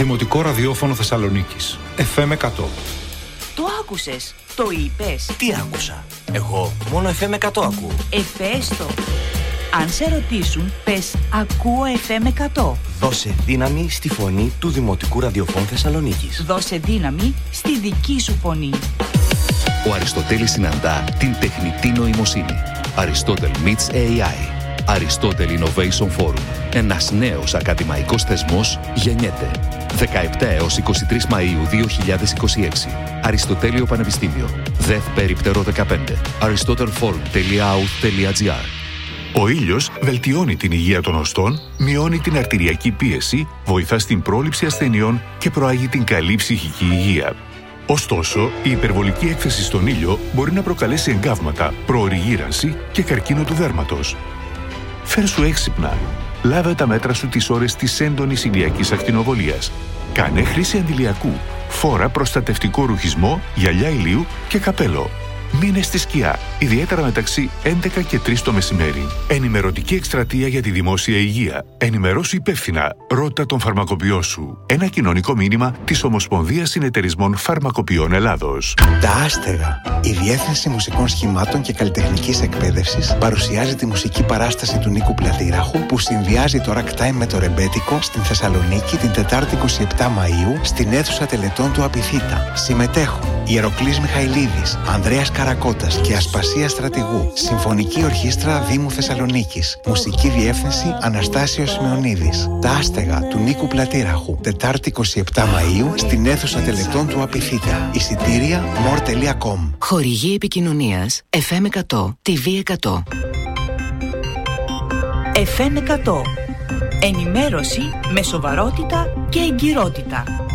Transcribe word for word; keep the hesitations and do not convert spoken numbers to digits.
Δημοτικό ραδιόφωνο Θεσσαλονίκης. εφ εμ εκατό. Το άκουσες, το είπες. Τι άκουσα? Εγώ μόνο εφ εμ εκατό ακούω. Εφέστο. Αν σε ρωτήσουν, πες ακούω εφ εμ εκατό. Δώσε δύναμη στη φωνή του Δημοτικού Ραδιοφώνου Θεσσαλονίκης. Δώσε δύναμη στη δική σου φωνή. Ο Αριστοτέλης συναντά την τεχνητή νοημοσύνη. Aristotle meets έι άι. Aristotle Innovation Forum. Ένας νέος ακαδημαϊκός θεσμός γεννιέται. δεκαεπτά έως είκοσι τρεις Μαΐου δύο χιλιάδες είκοσι έξι. Αριστοτέλειο Πανεπιστήμιο. ΔΕΘ Περίπτερο δεκαπέντε. aristotle forum τελεία άουθ τελεία τζι άρ. Ο ήλιος βελτιώνει την υγεία των οστών, μειώνει την αρτηριακή πίεση, βοηθά στην πρόληψη ασθενειών και προάγει την καλή ψυχική υγεία. Ωστόσο, η υπερβολική έκθεση στον ήλιο μπορεί να προκαλέσει εγκάβματα, προωρή γύρανση και καρκίνο του δέρματος. Φέρσου έξυπνα. Λάβε τα μέτρα σου τις ώρες της έντονης ηλιακής ακτινοβολίας. Κάνε χρήση αντιλιακού. Φόρα προστατευτικό ρουχισμό, γυαλιά ηλίου και καπέλο. Μείνε στη σκιά, ιδιαίτερα μεταξύ έντεκα και τρεις το μεσημέρι. Ενημερωτική εκστρατεία για τη δημόσια υγεία. Ενημερώσου υπεύθυνα. Ρώτα τον φαρμακοποιό σου. Ένα κοινωνικό μήνυμα της Ομοσπονδίας Συνεταιρισμών Φαρμακοποιών Ελλάδος. Τα Άστεγα. Η Διεύθυνση Μουσικών Σχημάτων και Καλλιτεχνικής Εκπαίδευσης παρουσιάζει τη μουσική παράσταση του Νίκου Πλατήραχου που συνδυάζει το ragtime με το ρεμπέτικο στην Θεσσαλονίκη την Τετάρτη είκοσι επτά Μαΐου στην αίθουσα τελετών του Απιθύτα. Συμμετέχουν Ιεροκλής Μιχαηλίδης, Ανδρέας Καρακώτας και Ασπασία Στρατηγού. Συμφωνική Ορχήστρα Δήμου Θεσσαλονίκης. Μουσική Διεύθυνση Αναστάσιος Σημεωνίδης. Τα Άστεγα του Νίκου Πλατήραχου. Τετάρτη είκοσι επτά Μαΐου στην αίθουσα τελετών του Απιθύτα. Εισιτήρια μορ τελεία κομ. Χορηγή επικοινωνίας εφ εμ εκατό, τι βι εκατό. εφ εμ εκατό. Ενημέρωση με σοβαρότητα και εγκυρότητα.